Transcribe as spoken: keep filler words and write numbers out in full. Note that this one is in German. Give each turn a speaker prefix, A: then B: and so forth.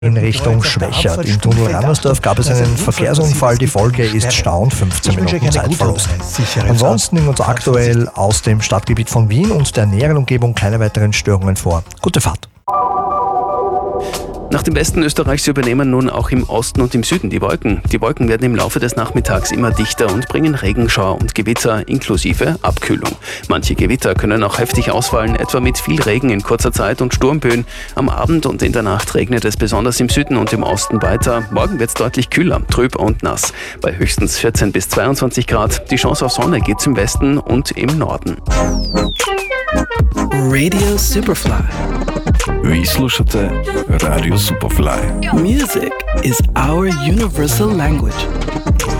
A: in Richtung Schwächert. Im Tunnel Rannersdorf gab es einen Verkehrsunfall. Die Folge ist Stau und fünfzehn Minuten Zeitverlust. Ansonsten liegen uns aktuell aus dem Stadtgebiet von Wien und der näheren Umgebung keine weiteren Störungen vor. Gute Fahrt.
B: Nach dem Westen Österreichs übernehmen nun auch im Osten und im Süden die Wolken. Die Wolken werden im Laufe des Nachmittags immer dichter und bringen Regenschauer und Gewitter inklusive Abkühlung. Manche Gewitter können auch heftig ausfallen, etwa mit viel Regen in kurzer Zeit und Sturmböen. Am Abend und in der Nacht regnet es besonders im Süden und im Osten weiter. Morgen wird es deutlich kühler, trüb und nass. Bei höchstens vierzehn bis zweiundzwanzig Grad. Die Chance auf Sonne gibt's im Westen und im Norden.
C: Radio Superfly.
D: Vi slušate Radio Superfly.
C: Music is our universal language.